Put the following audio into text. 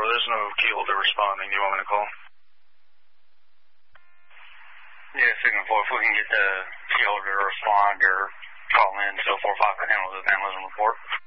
there's no key holder responding. Do you want me to call? Yeah, Signal 4, if we can get the key holder to respond or call in, so 4-5 can handle the vandalism report.